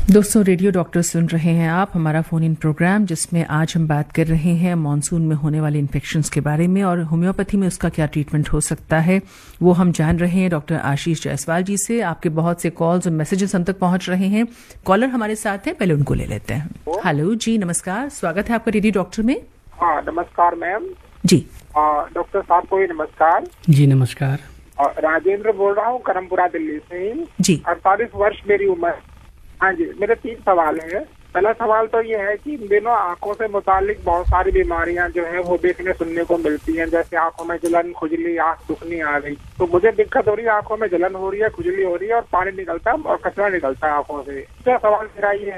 दोस्तों, radio doctor सुन रहे हैं आप हमारा फोन इन प्रोग्राम, जिसमें आज हम बात कर रहे हैं मॉनसून में होने वाले इन्फेक्शंस के बारे में और होम्योपैथी में उसका क्या ट्रीटमेंट हो सकता है वो हम जान रहे हैं डॉक्टर आशीष जायसवाल जी से। आपके बहुत से कॉल्स और मैसेजेस हम तक पहुंच रहे हैं। कॉलर हमारे साथ हैं, पहले उनको ले लेते हैं। हेलो जी, नमस्कार, स्वागत है आपका रेडियो डॉक्टर में। हाँ, नमस्कार मैम जी। डॉक्टर साहब को भी नमस्कार। जी नमस्कार। राजेंद्र बोल रहा हूँ करमपुरा दिल्ली से जी। 48 वर्ष मेरी उम्र। हाँ जी, मेरे 3 सवाल हैं। पहला सवाल तो ये है कि इन दिनों आंखों से मुतालिक बहुत सारी बीमारियां जो है वो देखने सुनने को मिलती हैं, जैसे आंखों में जलन, खुजली, आंख दुखनी आ गई। तो मुझे दिक्कत हो रही है, आंखों में जलन हो रही है, खुजली हो रही है और पानी निकलता है और कचरा निकलता है आंखों से। दूसरा सवाल मेरा ये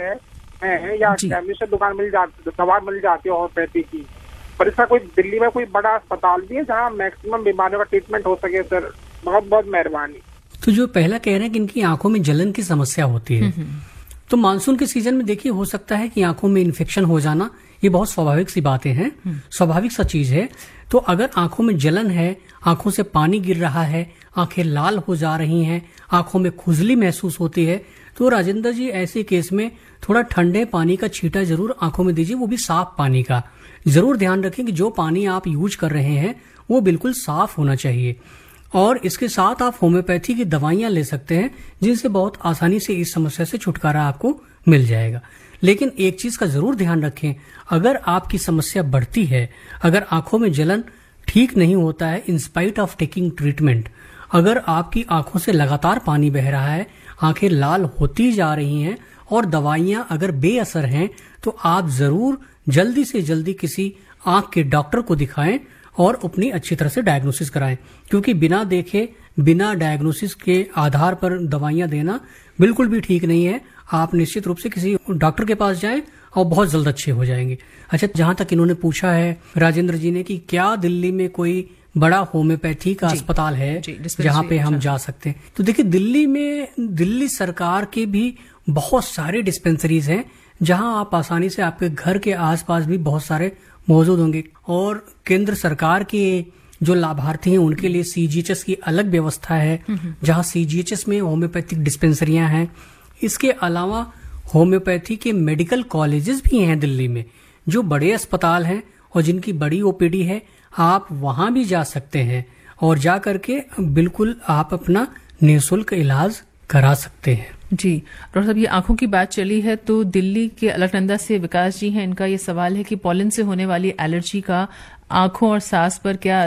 है या केमिस्ट दुकान दवा मिल जाती है होम्योपैथी की, पर इसका कोई दिल्ली में कोई बड़ा अस्पताल भी है जहाँ मैक्सिमम बीमारियों का ट्रीटमेंट हो सके? सर बहुत बहुत मेहरबानी। तो जो पहला कह रहे हैं कि इनकी आंखों में जलन की समस्या होती है, तो मानसून के सीजन में देखिए हो सकता है कि आंखों में इन्फेक्शन हो जाना, ये बहुत स्वाभाविक सी बातें हैं, स्वाभाविक सा चीज है। तो अगर आंखों में जलन है, आंखों से पानी गिर रहा है, आंखें लाल हो जा रही हैं, आंखों में खुजली महसूस होती है, तो राजेंद्र जी ऐसे केस में थोड़ा ठंडे पानी का छींटा जरूर आंखों में दीजिए, वो भी साफ पानी का। जरूर ध्यान रखें कि जो पानी आप यूज कर रहे हैं वो बिल्कुल साफ होना चाहिए। और इसके साथ आप होम्योपैथी की दवाइयां ले सकते हैं, जिनसे बहुत आसानी से इस समस्या से छुटकारा आपको मिल जाएगा। लेकिन एक चीज का जरूर ध्यान रखें, अगर आपकी समस्या बढ़ती है, अगर आंखों में जलन ठीक नहीं होता है in spite of taking treatment, अगर आपकी आंखों से लगातार पानी बह रहा है, आंखें लाल होती जा रही हैं और दवाइयां अगर बेअसर हैं, तो आप जरूर जल्दी से जल्दी किसी आंख के डॉक्टर को दिखाएं और अपनी अच्छी तरह से डायग्नोसिस कराएं, क्योंकि बिना देखे, बिना डायग्नोसिस के आधार पर दवाइयां देना बिल्कुल भी ठीक नहीं है। आप निश्चित रूप से किसी डॉक्टर के पास जाएं और बहुत जल्द अच्छे हो जाएंगे। अच्छा, जहां तक इन्होंने पूछा है राजेंद्र जी ने कि क्या दिल्ली में कोई बड़ा होम्योपैथी का अस्पताल है जहां पे हम जा सकते हैं, तो देखिए दिल्ली में दिल्ली सरकार के भी बहुत सारे डिस्पेंसरीज हैं जहां आप आसानी से, आपके घर के आसपास भी बहुत सारे मौजूद होंगे। और केंद्र सरकार के जो लाभार्थी हैं उनके लिए सीजीएचएस की अलग व्यवस्था है, जहां सीजीएचएस में होम्योपैथिक डिस्पेंसरियां हैं। इसके अलावा होम्योपैथी के मेडिकल कॉलेजेस भी हैं दिल्ली में, जो बड़े अस्पताल हैं और जिनकी बड़ी ओपीडी है। आप वहां भी जा सकते हैं और जा करके बिल्कुल आप अपना निःशुल्क इलाज करा सकते हैं। जी डॉक्टर साहब, ये आंखों की बात चली है तो दिल्ली के अलकनंदा से विकास जी हैं, इनका ये सवाल है कि पॉलन से होने वाली एलर्जी का आंखों और सांस पर क्या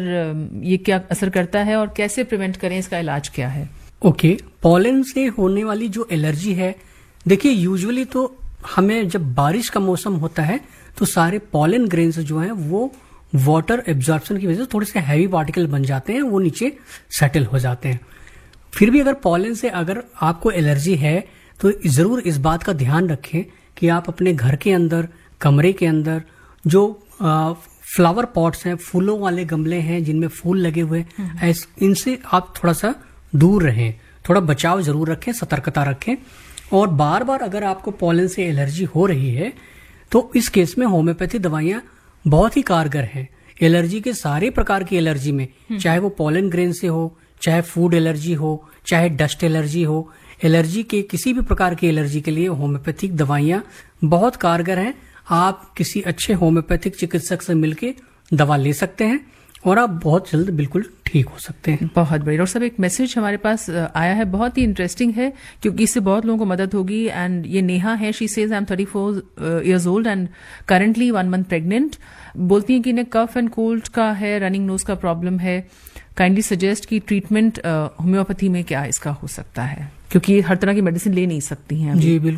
असर करता है और कैसे प्रिवेंट करें, इसका इलाज क्या है? ओके, पॉलन से होने वाली जो एलर्जी है, देखिए यूजुअली तो हमें जब बारिश का मौसम होता है तो सारे पॉलन ग्रेन्स जो हैं वो वाटर एब्जॉर्प्शन की वजह से थोड़े से हैवी पार्टिकल बन जाते हैं, वो नीचे सेटल हो जाते हैं। फिर भी अगर पॉलन से अगर आपको एलर्जी है तो जरूर इस बात का ध्यान रखें कि आप अपने घर के अंदर, कमरे के अंदर जो फ्लावर पॉट्स हैं, फूलों वाले गमले हैं जिनमें फूल लगे हुए हैं, इनसे आप थोड़ा सा दूर रहें, थोड़ा बचाव जरूर रखें, सतर्कता रखें। और बार बार अगर आपको पॉलन से एलर्जी हो रही है तो इस केस में होम्योपैथी दवाइयां बहुत ही कारगर हैं। एलर्जी के सारे प्रकार की एलर्जी में, चाहे वो पॉलन ग्रेन से हो, चाहे फूड एलर्जी हो, चाहे डस्ट एलर्जी हो, एलर्जी के किसी भी प्रकार की एलर्जी के लिए होम्योपैथिक दवाइयां बहुत कारगर हैं। आप किसी अच्छे होम्योपैथिक चिकित्सक से मिलके दवा ले सकते हैं और आप बहुत जल्द बिल्कुल ठीक हो सकते हैं। बहुत बढ़िया। डॉक्टर साहब, एक मैसेज हमारे पास आया है, बहुत ही इंटरेस्टिंग है क्योंकि इससे बहुत लोगों को मदद होगी। एंड ये नेहा है, she says I am 34 years old and currently 1 month pregnant. बोलती हैं कि इन्हें कफ एंड कोल्ड का है, रनिंग नोज का प्रॉब्लम है। काइंडली सजेस्ट कि ट्रीटमेंट होम्योपैथी में क्या इसका हो सकता है, क्योंकि हर तरह की मेडिसिन ले नहीं सकती हैं। जी बिल्कुल।